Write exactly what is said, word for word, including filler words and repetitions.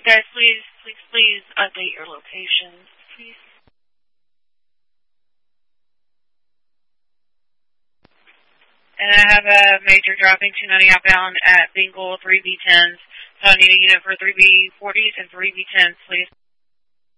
Guys, please, please, please update your locations, please. And I have a major dropping two ninety outbound at Bingle, three B tens. So I need a unit for three B forties and three B tens, please.